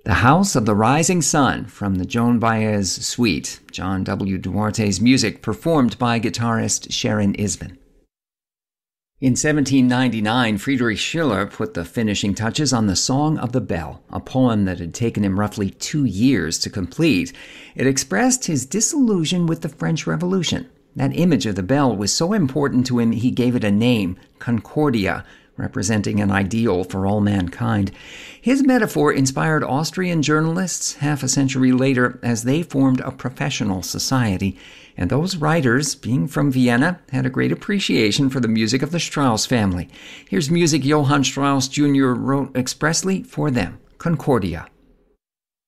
The House of the Rising Sun from the Joan Baez Suite, John W. Duarte's music performed by guitarist Sharon Isbin. In 1799, Friedrich Schiller put the finishing touches on the Song of the Bell, a poem that had taken him roughly 2 years to complete. It expressed his disillusion with the French Revolution. That image of the bell was so important to him, he gave it a name, Concordia, representing an ideal for all mankind. His metaphor inspired Austrian journalists half a century later as they formed a professional society. And those writers, being from Vienna, had a great appreciation for the music of the Strauss family. Here's music Johann Strauss Jr. wrote expressly for them, Concordia.